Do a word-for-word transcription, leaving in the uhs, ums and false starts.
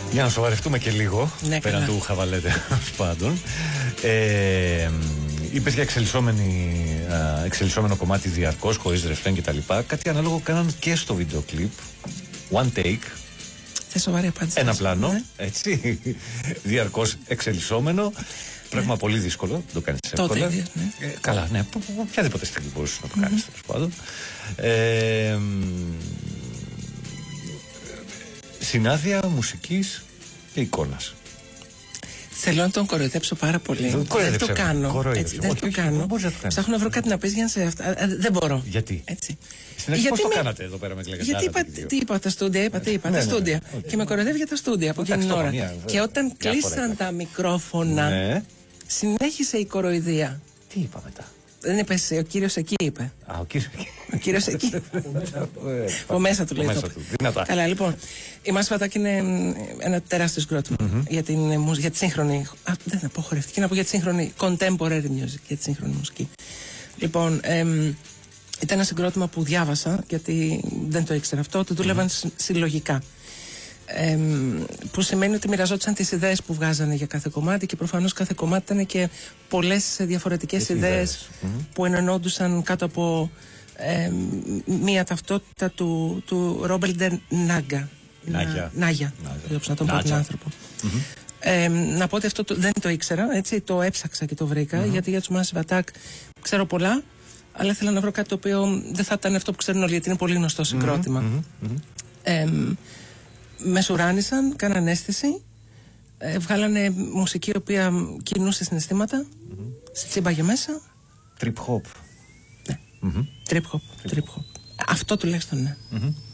Για να σοβαρευτούμε και λίγο, ναι, πέραν του χαβαλέτε πάντων. Ε, είπες για εξελισσόμενο κομμάτι διαρκώς, χωρίς ρεφρέν κτλ. Κάτι ανάλογο κάναν και στο βίντεο κλιπ. One take. Θες σοβαρή απάντηση. Ένα πλάνο, ναι. έτσι. Διαρκώς εξελισσόμενο. Πράγμα ναι. πολύ δύσκολο, δεν το κάνεις εύκολα. Τότε, ναι. ε, καλά, ναι. Οποιαδήποτε στιγμή μπορείς να το κάνεις, τέλος πάντων. Ε, συνάδεια μουσικής και εικόνας. Θέλω να τον κοροϊδέψω πάρα πολύ. Δεν, δεν το κάνω. Έτσι, δεν όχι, το όχι, κάνω. Ψάχνω να βρω κάτι να πεις για να σε αυτά. Δεν μπορώ. Γιατί? Έτσι. Στην αρχή πώς το κάνατε εδώ πέρα με τη Γιατί είπα, τι είπα τα στούντια, είπα, τι είπα, τα στούντια. Και με κοροϊδεύει για τα στούντια από εκείνη την ώρα. Και όταν κλείσαν τα μικρόφωνα, συνέχισε η κοροϊδία. Τι είπα μετά? Δεν είπε, ο κύριος εκεί είπε. Α, ο κύριος εκεί. Ο κύριος εκεί. Ο μέσα του λέει. Δυνατά. Καλά, λοιπόν. Η Μάση Φατάκη είναι ένα τεράστιο συγκρότημα για τη σύγχρονη. Α, δεν θα πω χορευτική, να πω για τη σύγχρονη contemporary music, για τη σύγχρονη μουσική. Λοιπόν, ήταν ένα συγκρότημα που διάβασα, γιατί δεν το ήξερα αυτό, ότι δούλευαν συλλογικά. Ε, που σημαίνει ότι μοιραζόντουσαν τις ιδέες που βγάζανε για κάθε κομμάτι και προφανώς κάθε κομμάτι ήταν και πολλές διαφορετικές ιδέες mm-hmm. που ενωνόντουσαν κάτω από ε, μία ταυτότητα του, του Ρόμπελντε Νάγκα. Νάγια. Νάγια. Να τον πω τον άνθρωπο. Mm-hmm. Ε, να πω ότι αυτό το, δεν το ήξερα, έτσι, το έψαξα και το βρήκα, mm-hmm. γιατί για τους Massive Attack ξέρω πολλά, αλλά ήθελα να βρω κάτι το οποίο δεν θα ήταν αυτό που ξέρουν όλοι, γιατί είναι πολύ γνωστό συγκρότημα. Mm-hmm. Mm-hmm. Ε, Μεσουράνησαν, κάναν αίσθηση, ε, βγάλανε μουσική η οποία κινούσε συναισθήματα, mm-hmm. τσίμπαγε μέσα. Trip hop. Ναι. Mm-hmm. Trip hop. Trip hop. Αυτό τουλάχιστον ναι. Mm-hmm.